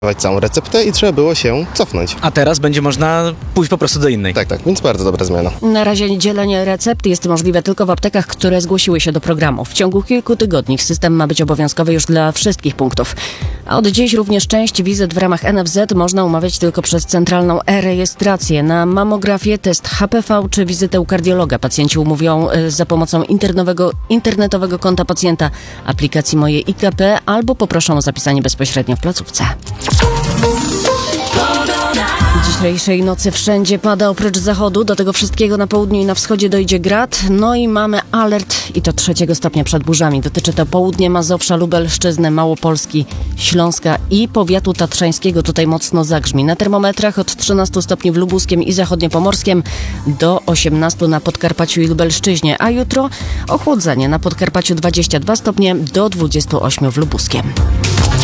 całą receptę i trzeba było się cofnąć. A teraz będzie można pójść po prostu do innej. Tak, więc bardzo dobra zmiana. Na razie dzielenie recept jest możliwe tylko w aptekach, które zgłosiły się do programu. W ciągu kilku tygodni system ma być obowiązkowy już dla wszystkich punktów. A od dziś również część wizyt w ramach NFZ można umawiać tylko przez centralną e-rejestrację. Na mamografię, test HPV czy wizytę u kardiologa pacjenci umówią za pomocą internetowego konta pacjenta, aplikacji Moje IKP albo poproszą o zapisanie bezpośrednio w placówce. Dzisiejszej nocy wszędzie pada oprócz zachodu. Do tego wszystkiego na południu i na wschodzie dojdzie grad. No i mamy alert i to 3 stopnia przed burzami. Dotyczy to południe Mazowsza, Lubelszczyzny, Małopolski, Śląska i powiatu tatrzańskiego. Tutaj mocno zagrzmi. Na termometrach od 13 stopni w Lubuskiem i zachodniopomorskiem do 18 na Podkarpaciu i Lubelszczyźnie. A jutro ochłodzenie na Podkarpaciu 22 stopnie do 28 w Lubuskiem.